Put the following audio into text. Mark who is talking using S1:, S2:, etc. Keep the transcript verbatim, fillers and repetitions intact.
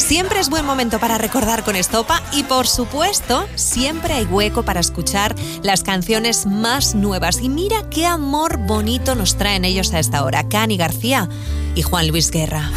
S1: Siempre es buen momento para recordar con Estopa y, por supuesto, siempre hay hueco para escuchar las canciones más nuevas. Y mira qué amor bonito nos traen ellos a esta hora, Cani García y Juan Luis Guerra.